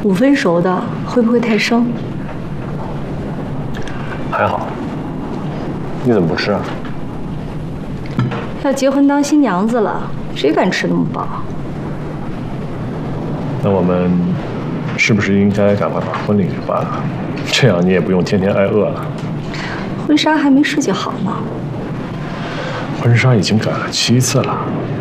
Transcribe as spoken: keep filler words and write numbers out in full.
五分熟的会不会太生？ 还好。你怎么不吃啊？ 要结婚当新娘子了，谁敢吃那么饱？ 那我们是不是应该赶快把婚礼给办了？这样你也不用天天挨饿了。 婚纱还没设计好呢。 婚纱已经改了七次了。